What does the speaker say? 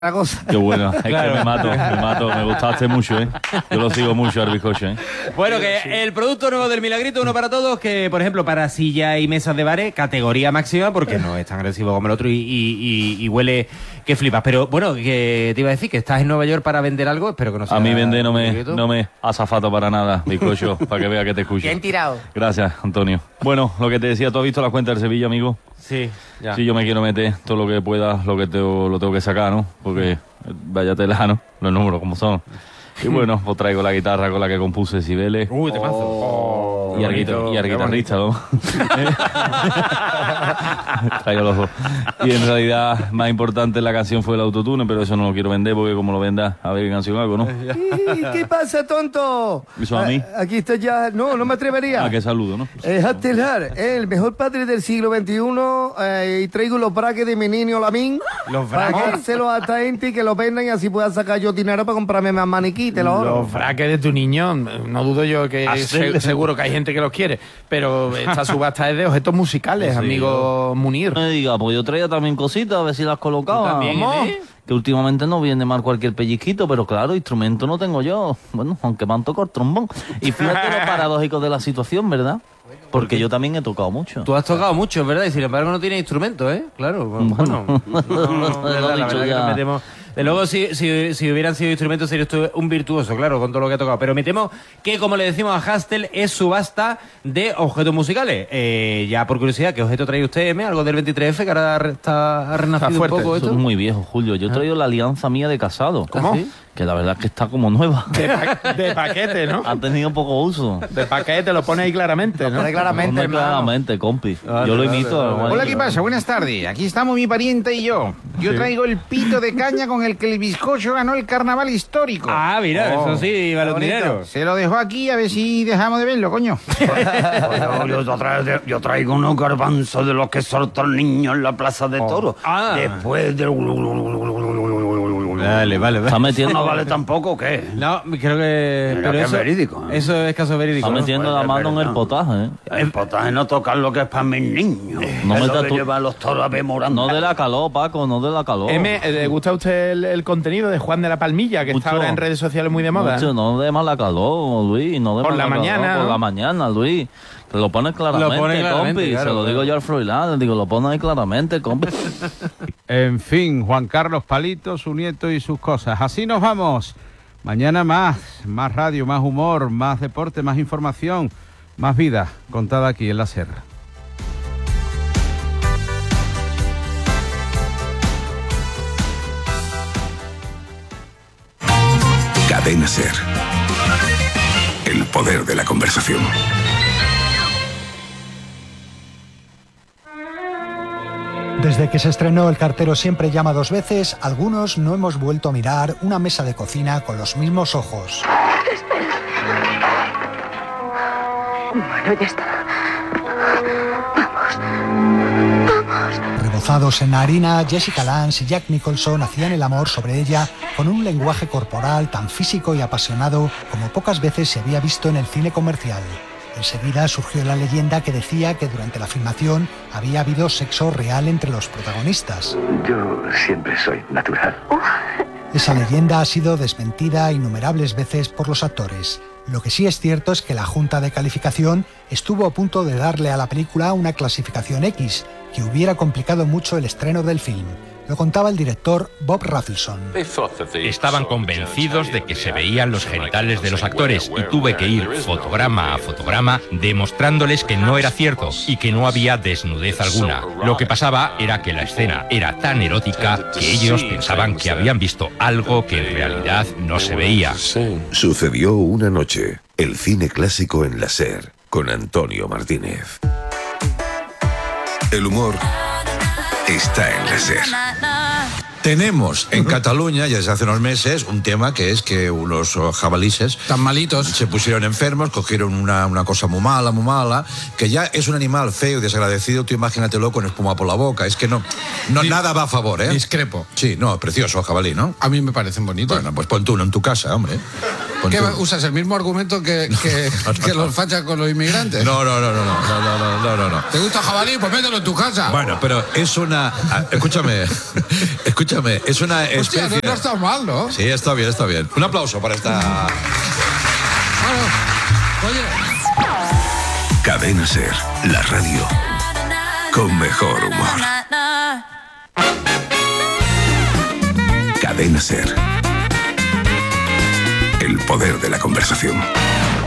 cosa. Qué bueno, es Claro. que me mato, me gustaste mucho, ¿eh? Yo lo sigo mucho al bizcocho, ¿eh? Bueno, que el producto nuevo del Milagrito, uno para todos, que por ejemplo para silla y mesas de bares, categoría máxima, porque no es tan agresivo como el otro y huele que flipas. Pero bueno, que te iba a decir que estás en Nueva York para vender algo, espero que no sea... A mí vender no Milagrito. me azafato para nada, bizcocho, para que vea que te escucho. Bien tirado. Gracias, Antonio. Bueno, lo que te decía, ¿tú has visto la cuenta del Sevilla, amigo? Sí, ya. Sí, yo me quiero meter todo lo que pueda, lo tengo que sacar, ¿no? Porque vaya tela, ¿no? Los números como son. Y bueno, pues traigo la guitarra con la que compuse Cibeles. Uy, te paso. Y al guitarrista, ¿no? Traigo los dos. Y en realidad, más importante la canción fue el autotune, pero eso no lo quiero vender porque como lo venda, a ver qué canción hago, ¿no? ¿Qué pasa, tonto? ¿Eso a mí? Aquí está ya... No, no me atrevería. Ah, qué saludo, ¿no? Hattelhar, el mejor padre del siglo XXI, y traigo los braques de mi niño Lamín ¿Los para braques? dárselos a esta gente y que lo vendan y así pueda sacar yo dinero para comprarme más maniquí, te lo juro. Los fraques de tu niño, no dudo yo que seguro que hay gente que los quiere, pero esta subasta es de objetos musicales, Sí, amigo Munir. No me diga, pues yo traía también cositas, a ver si las colocaba. ¿Tú también, ¿Cómo? eh? Que últimamente no viene mal cualquier pellizquito, pero claro, instrumento no tengo yo. Bueno, aunque me han tocado el trombón. Y fíjate lo paradójico de la situación, ¿verdad? Porque yo también he tocado mucho. Tú has tocado mucho, ¿verdad? Y sin embargo no tienes instrumento, ¿eh? Claro. Bueno, Lo he la dicho verdad que ya. nos metemos... De luego, si hubieran sido instrumentos, serías tú un virtuoso, claro, con todo lo que ha tocado. Pero me temo que, como le decimos a Hastel, es subasta de objetos musicales. Ya por curiosidad, ¿qué objeto trae usted, M? Algo del 23F, que ahora ha renacido Está fuerte. un poco Eso esto. es muy viejo, Julio. Yo he traído la alianza mía de casado. ¿Cómo? ¿Sí? Que la verdad es que está como nueva. De paquete, ¿no? Ha tenido poco uso. De paquete, lo pone ahí claramente, ¿no? Pone claramente, Ponme hermano. claramente, compi. Yo lo imito. Hola, ¿qué pasa? Buenas tardes. Aquí estamos mi pariente y yo. Yo traigo el pito de caña con el que el bizcocho ganó el carnaval histórico. Ah, mira, Oh, eso sí, vale un bonito. dinero. Se lo dejo aquí a ver si dejamos de verlo, coño. Yo traigo unos garbanzos de los que soltó el niño en la plaza de toros. Ah. Después del... Vale. Está metiendo, ¿No vale tampoco o qué? No, creo que... Mira que es verídico, ¿eh? Eso es caso verídico. está ¿no? metiendo Pues la es mano en el verdad. potaje, ¿eh? El potaje no tocar lo que es para mis niños. No Eso metas de tú- llevar los toros a ver morando. No de la calor, Paco, no de la calor. ¿Le gusta a usted el contenido de Juan de la Palmilla, que está Mucho. ahora en redes sociales muy de moda? Mucho, no de mala calor, Luis. No de Por mala la calor, mañana, Por ¿no? la mañana, Luis. Te lo pones claramente, compi. claro, Se lo digo claro. yo al Froilán. Digo, lo pones ahí claramente, compi. En fin, Juan Carlos Palito, su nieto y sus cosas. Así nos vamos. Mañana más radio, más humor, más deporte, más información, más vida contada aquí en la SER. Cadena SER. El poder de la conversación. Desde que se estrenó El cartero siempre llama dos veces, algunos no hemos vuelto a mirar una mesa de cocina con los mismos ojos. Bueno, ya está. Rebozados en la harina, Jessica Lange y Jack Nicholson hacían el amor sobre ella con un lenguaje corporal tan físico y apasionado como pocas veces se había visto en el cine comercial. Enseguida surgió la leyenda que decía que durante la filmación había habido sexo real entre los protagonistas. Yo siempre soy natural. Esa leyenda ha sido desmentida innumerables veces por los actores. Lo que sí es cierto es que la Junta de Calificación estuvo a punto de darle a la película una clasificación X, que hubiera complicado mucho el estreno del film. Lo contaba el director Bob Rafelson. Estaban convencidos de que se veían los genitales de los actores y tuve que ir fotograma a fotograma demostrándoles que no era cierto y que no había desnudez alguna. Lo que pasaba era que la escena era tan erótica que ellos pensaban que habían visto algo que en realidad no se veía. Sucedió una noche. El cine clásico en la SER. Con Antonio Martínez. El humor está en la SER. Tenemos en Cataluña, ya desde hace unos meses, un tema que es que unos jabalíes Tan malitos. se pusieron enfermos, cogieron una cosa muy mala, que ya es un animal feo y desagradecido. Tú imagínatelo con espuma por la boca. Es que no nada va a favor, ¿eh? Discrepo. Sí, no, precioso el jabalí, ¿no? A mí me parecen bonitos. Bueno, pues pon tú uno en tu casa, hombre. Pon ¿Qué tú. usas el mismo argumento que los fachas con los inmigrantes? No. ¿Te gusta jabalí? Pues mételo en tu casa. Bueno, pero es una... Escúchame, escúchame, es una especie... Hostia, no está mal, ¿no? Sí, está bien, está bien. Un aplauso para esta... Bueno, oye... Cadena Ser, la radio con mejor humor. Cadena Ser. El poder de la conversación.